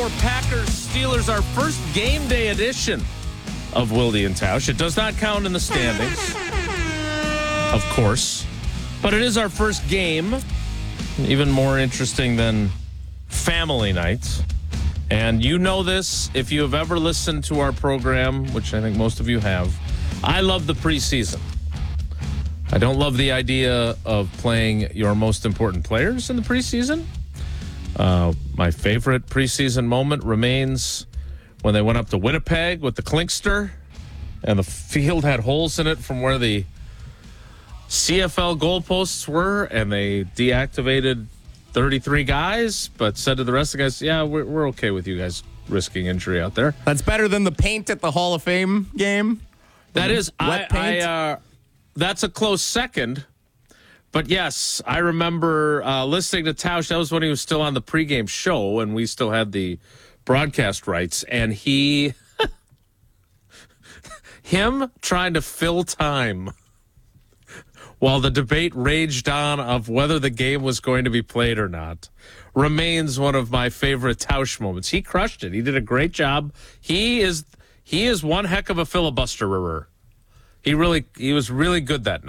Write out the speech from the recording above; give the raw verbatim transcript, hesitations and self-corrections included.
for Packers Steelers, our first game day edition of Wilde and Tausch. It does not count in the standings, of course, but it is our first game. Even more interesting than family night. And you know this if you have ever listened to our program, which I think most of you have. I love the preseason. I don't love the idea of playing your most important players in the preseason. Uh, my favorite preseason moment remains when they went up to Winnipeg with the Klinkster and the field had holes in it from where the C F L goalposts were, and they deactivated thirty-three guys, but said to the rest of the guys, yeah, we're, we're okay with you guys risking injury out there. That's better than the paint at the Hall of Fame game. That is, Wet I, paint. I, uh, that's a close second. But yes, I remember uh, listening to Tausch. That was when he was still on the pregame show, and we still had the broadcast rights. And he, him trying to fill time while the debate raged on of whether the game was going to be played or not, remains one of my favorite Tausch moments. He crushed it. He did a great job. He is he is one heck of a filibusterer. He really he was really good that night.